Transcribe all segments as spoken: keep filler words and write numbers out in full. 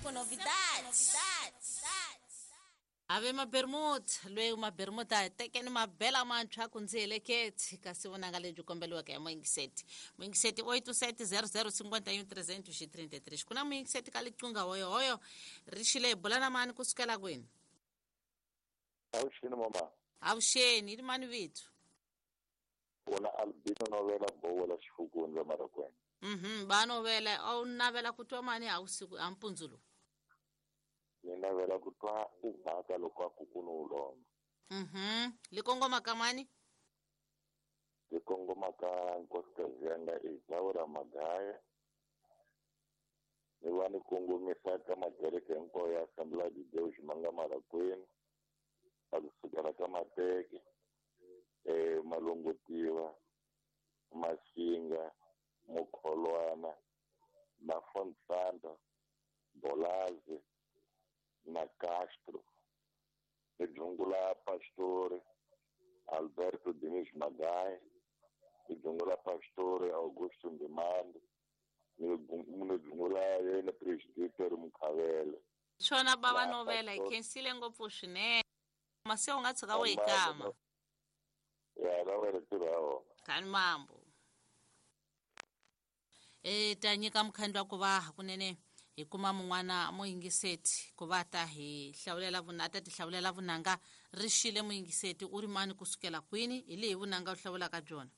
com novidades. Ave mabermuda lwe mabermuda tekeni mabela manthwa kunzile kethi kasibonanga lejo kombelo ke moingiseti moingiseti oito sete zero zero cinco um três três três kuna moingiseti kalicunga hoyo hoyo rishile bulana mani kusukela kwini Awushini mama awusheni ili mani vitu wona albino novela bowola xifukundza mara kwena mhm banovela au navela kutwa mani awusiku ampunzulu mina vela kutwa ubhaka loko akukuno uloma mhm likongoma kamani likongoma ka nkosikazi yanga Isaura Magaya ni va ni kongomisa ka makereke hinkwawo ya Assembly de Deus Mangamala kwini a kusukela ka Mateke eh Malongotiva Masinga Mukholwana na Fontsanta Bolazi na Castro Ijungula Pastore Alberto Diniz Magai Ijungula Pastore Augusto Ndimande Ijungula yena Presbyter Mkhavele shona baba novela ikensile ngopfu swinene mase ungatsika wekama ya ravele tirawo kani mambo eh tanyika mkhandwa kuva kunene hi kuma mun'wana moyingiseti ku va ta hi hlawulela vunata ti hlawulela vunanga rixile moyingiseti u ri mani kusukela kwini hi lehi vunanga u hlawulaka byona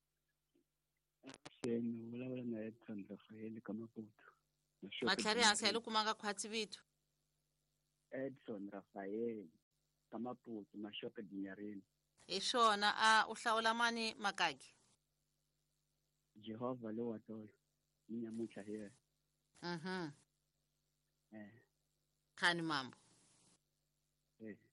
xeni vulavula na Edson Rafael Kamaputo matlhari hansi ya le kumanga khwatsi vito Edson Rafael Kamaputo mashope dinyarini hi swona a u hlawula mani makaki Jehova lo watoyo ninyamutlha here mhm eh khani mambo eh